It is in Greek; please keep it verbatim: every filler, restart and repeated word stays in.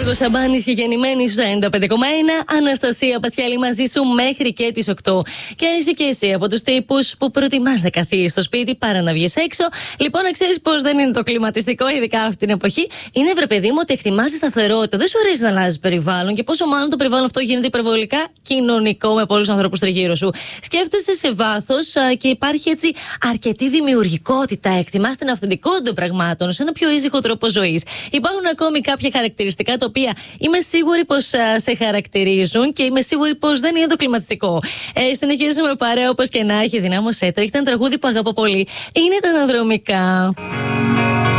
Γιώργο Σαμπάνης και γεννημένη στους ενενήντα πέντε κόμμα ένα. Αναστασία Πασχαλή μαζί σου μέχρι και τις οκτώ. Και αν είσαι και εσύ από τους τύπους που προτιμάς να καθίσεις στο σπίτι παρά να βγεις έξω, λοιπόν να ξέρεις πως δεν είναι το κλιματιστικό, ειδικά αυτή την εποχή. Είναι, βρε παιδί μου, ότι εκτιμάς τη σταθερότητα. Δεν σου αρέσει να αλλάζεις περιβάλλον και πόσο μάλλον το περιβάλλον αυτό γίνεται υπερβολικά κοινωνικό με πολλούς ανθρώπους τριγύρω σου. Σκέφτεσαι σε βάθος και υπάρχει έτσι αρκετή δημιουργικότητα. Εκτιμάς την αυθεντικότητα των πραγμάτων σε ένα πιο ήσυχο τρόπο ζωής. Υπάρχουν ακόμη κάποια χαρακτηριστικά τα οποία είμαι σίγουρη πως σε χαρακτηρίζουν και είμαι σίγουρη πως δεν είναι το κλιματιστικό. Ε, συνεχίζουμε παρέα, όπως και να έχει, δυνάμωσέ. Τρέχει ένα τραγούδι που αγαπώ πολύ. Είναι τα αναδρομικά.